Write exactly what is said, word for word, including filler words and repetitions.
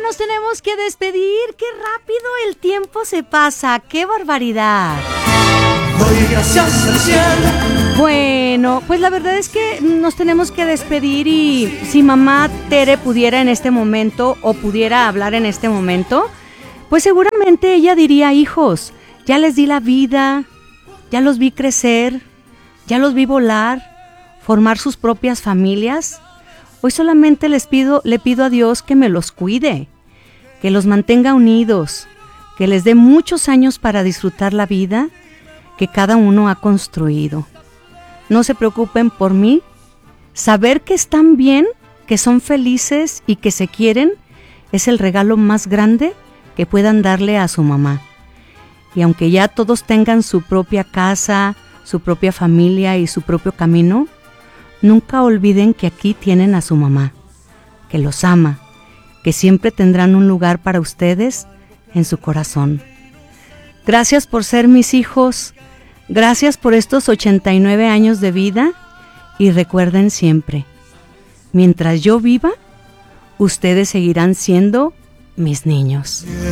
nos tenemos que despedir. ¡Qué rápido el tiempo se pasa! ¡Qué barbaridad! Doy gracias al cielo. Bueno, pues la verdad es que nos tenemos que despedir y si mamá Tere pudiera en este momento o pudiera hablar en este momento, pues seguramente ella diría: hijos, ya les di la vida, ya los vi crecer, ya los vi volar, formar sus propias familias. Hoy solamente les pido, le pido a Dios que me los cuide, que los mantenga unidos, que les dé muchos años para disfrutar la vida que cada uno ha construido. No se preocupen por mí. Saber que están bien, que son felices y que se quieren es el regalo más grande que puedan darle a su mamá. Y aunque ya todos tengan su propia casa, su propia familia y su propio camino, nunca olviden que aquí tienen a su mamá, que los ama, que siempre tendrán un lugar para ustedes en su corazón. Gracias por ser mis hijos, gracias por estos ochenta y nueve años de vida y recuerden siempre, mientras yo viva, ustedes seguirán siendo mis niños.